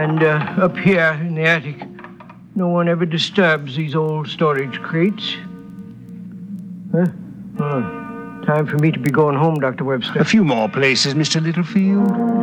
And up here in the attic, no one ever disturbs these old storage crates. Huh? Oh, time for me to be going home, Dr. Webster. A few more places, Mr. Littlefield.